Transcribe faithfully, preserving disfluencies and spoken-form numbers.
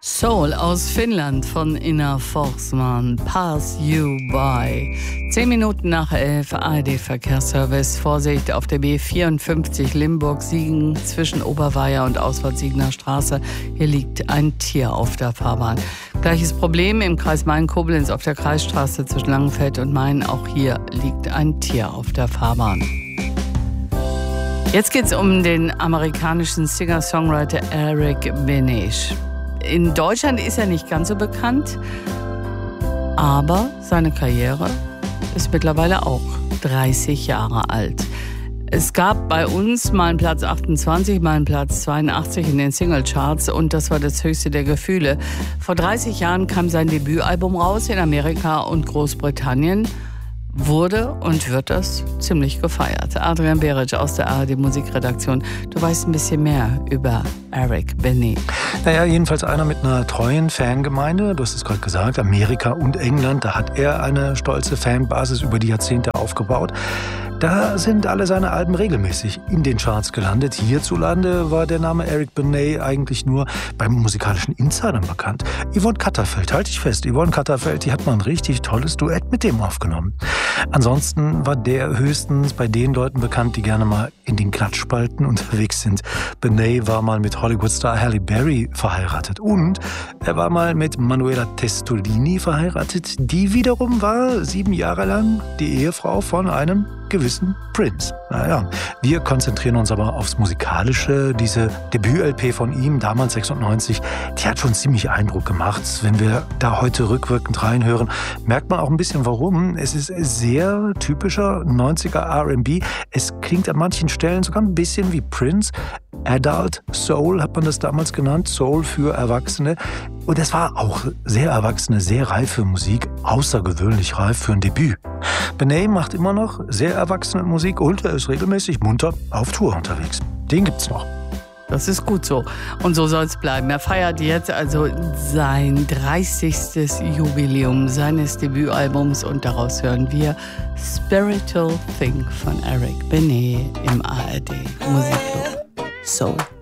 Soul aus Finnland von Ina Forsman, Pass You By. Zehn Minuten nach elf, A R D-Verkehrsservice. Vorsicht auf der B vierundfünfzig Limburg-Siegen zwischen Oberweier und Ausfahrt-Siegener Straße. Hier liegt ein Tier auf der Fahrbahn. Gleiches Problem im Kreis Main-Koblenz auf der Kreisstraße zwischen Langenfeld und Main. Auch hier liegt ein Tier auf der Fahrbahn. Jetzt geht es um den amerikanischen Singer-Songwriter Eric Benet. In Deutschland ist er nicht ganz so bekannt, aber seine Karriere ist mittlerweile auch dreißig Jahre alt. Es gab bei uns mal einen Platz achtundzwanzig, mal einen Platz zweiundachtzig in den Singlecharts und das war das höchste der Gefühle. Vor dreißig Jahren kam sein Debütalbum raus in Amerika und Großbritannien. Wurde und wird das ziemlich gefeiert. Adrian Beric aus der A R D-Musikredaktion. Du weißt ein bisschen mehr über Eric Benet. Naja, jedenfalls einer mit einer treuen Fangemeinde. Du hast es gerade gesagt, Amerika und England. Da hat er eine stolze Fanbasis über die Jahrzehnte aufgebaut. Da sind alle seine Alben regelmäßig in den Charts gelandet. Hierzulande war der Name Eric Benet eigentlich nur beim musikalischen Insidern bekannt. Yvonne Katterfeld, halte ich fest, Yvonne Katterfeld, die hat mal ein richtig tolles Duett mit dem aufgenommen. Ansonsten war der höchstens bei den Leuten bekannt, die gerne mal in den Klatschspalten unterwegs sind. Benet war mal mit Hollywood-Star Halle Berry verheiratet und er war mal mit Manuela Testolini verheiratet. Die wiederum war sieben Jahre lang die Ehefrau von einem gewissen Prince. Naja, wir konzentrieren uns aber aufs Musikalische. Diese Debüt-L P von ihm, damals sechsundneunzig, die hat schon ziemlich Eindruck gemacht. Wenn wir da heute rückwirkend reinhören, merkt man auch ein bisschen warum. Es ist sehr typischer neunziger R and B. Es klingt an manchen Stellen sogar ein bisschen wie Prince. Adult Soul hat man das damals genannt, Soul für Erwachsene. Und es war auch sehr erwachsene, sehr reife Musik, außergewöhnlich reif für ein Debüt. Benet macht immer noch sehr erwachsene Musik und er ist regelmäßig munter auf Tour unterwegs. Den gibt's noch. Das ist gut so. Und so soll es bleiben. Er feiert jetzt also sein dreißigstes Jubiläum seines Debütalbums und daraus hören wir Spiritual Thing von Eric Benet im A R D Musikclub Soul.